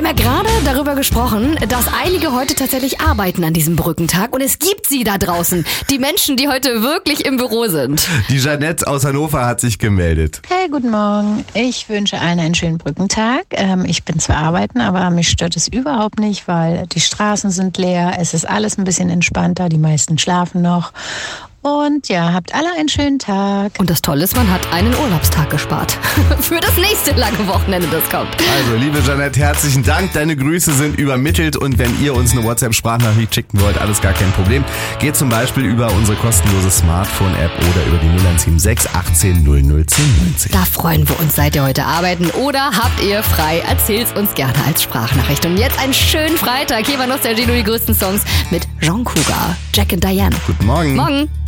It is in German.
Wir haben ja gerade darüber gesprochen, dass einige heute tatsächlich arbeiten an diesem Brückentag und es gibt sie da draußen, die Menschen, die heute wirklich im Büro sind. Die Jeanette aus Hannover hat sich gemeldet. Hey, guten Morgen. Ich wünsche allen einen schönen Brückentag. Ich bin zwar arbeiten, aber mich stört es überhaupt nicht, weil die Straßen sind leer, es ist alles ein bisschen entspannter, die meisten schlafen noch. Und ja, habt alle einen schönen Tag. Und das Tolle ist, man hat einen Urlaubstag gespart. Für das nächste lange Wochenende, das kommt. Also, liebe Jeanette, herzlichen Dank. Deine Grüße sind übermittelt. Und wenn ihr uns eine WhatsApp-Sprachnachricht schicken wollt, alles gar kein Problem. Geht zum Beispiel über unsere kostenlose Smartphone-App oder über die 0176 18 00 10 90. Da freuen wir uns. Seid ihr heute arbeiten oder habt ihr frei? Erzählt's uns gerne als Sprachnachricht. Und jetzt einen schönen Freitag. Hier war Nostalgie, nur die größten Songs mit Jean Cougar, Jack und Diane. Guten Morgen. Morgen.